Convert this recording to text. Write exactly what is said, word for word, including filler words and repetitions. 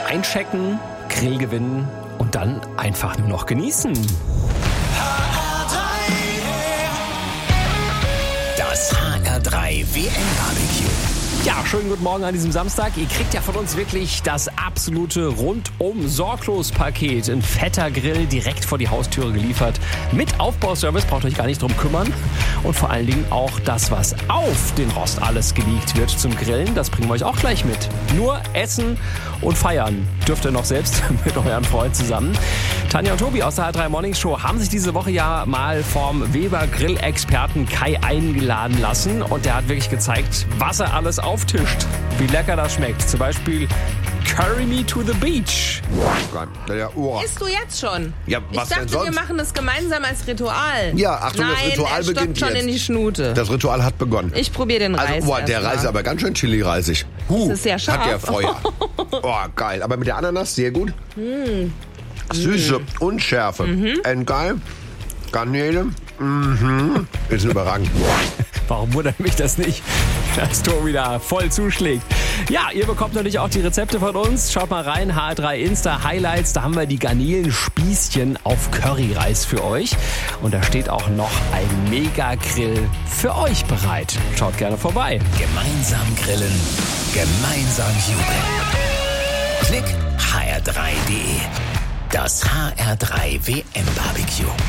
einchecken, Grill gewinnen und dann einfach nur noch genießen. Das H R drei W M-Barbecue. Ja, schönen guten Morgen an diesem Samstag. Ihr kriegt ja von uns wirklich das absolute Rundum-Sorglos-Paket. Ein fetter Grill direkt vor die Haustüre geliefert. Mit Aufbauservice, braucht euch gar nicht drum kümmern. Und vor allen Dingen auch das, was auf den Rost alles gelegt wird zum Grillen, das bringen wir euch auch gleich mit. Nur essen und feiern dürft ihr noch selbst mit euren Freunden zusammen. Tanja und Tobi aus der H R drei Morning Show haben sich diese Woche ja mal vom Weber Grillexperten Kai eingeladen lassen. Und der hat wirklich gezeigt, was er alles auftischt. Wie lecker das schmeckt. Zum Beispiel Curry Me to the Beach. Ja, oh. Isst du jetzt schon? Ja, was ich dachte, denn sonst? wir machen das gemeinsam als Ritual. Ja, Achtung, Nein, das Ritual er stoppt beginnt schon jetzt. in die Schnute. Das Ritual hat begonnen. Ich probiere den Reis. Also, boah, der erst mal. Reis ist aber ganz schön chili-reisig. Huh, Das ist sehr scharf. Hat ja Feuer. Oh, geil. Aber mit der Ananas sehr gut. Mm. Süße und Schärfe. Mhm. Endgeil. Garnele. Mhm. Ist überragend. Warum wundert mich das nicht, dass Tobi da voll zuschlägt? Ja, ihr bekommt natürlich auch die Rezepte von uns. Schaut mal rein, H R drei Insta Highlights. Da haben wir die Garnelenspießchen auf Curryreis für euch. Und da steht auch noch ein Mega-Grill für euch bereit. Schaut gerne vorbei. Gemeinsam grillen, gemeinsam jubeln. Klick H R drei punkt de. Das H R drei W M-Barbecue.